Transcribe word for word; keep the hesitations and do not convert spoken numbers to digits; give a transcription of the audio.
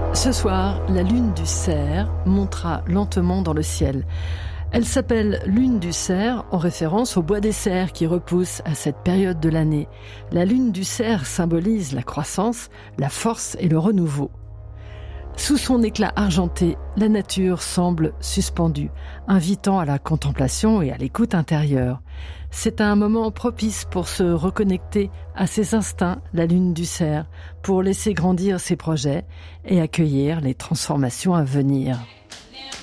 Ce soir, la lune du cerf montera lentement dans le ciel. Elle s'appelle lune du cerf en référence au bois des cerfs qui repousse à cette période de l'année. La lune du cerf symbolise la croissance, la force et le renouveau. Sous son éclat argenté, la nature semble suspendue, invitant à la contemplation et à l'écoute intérieure. C'est un moment propice pour se reconnecter à ses instincts, la lune du cerf, pour laisser grandir ses projets et accueillir les transformations à venir.